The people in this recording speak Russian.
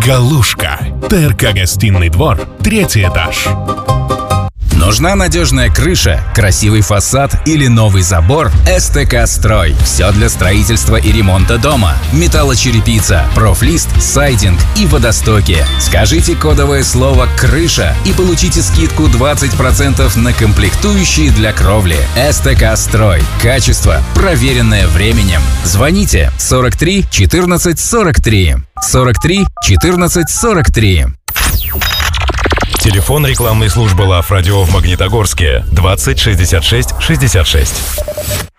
Галушка. ТРК «Гостиный двор», 3-й этаж. Нужна надежная крыша, красивый фасад или новый забор? СТК Строй. Все для строительства и ремонта дома. Металлочерепица, профлист, сайдинг и водостоки. Скажите кодовое слово «крыша» и получите скидку 20% на комплектующие для кровли. СТК Строй. Качество, проверенное временем. Звоните 43 14 43. 43 14 43. Телефон рекламной службы Лав Радио в Магнитогорске 20 66 66.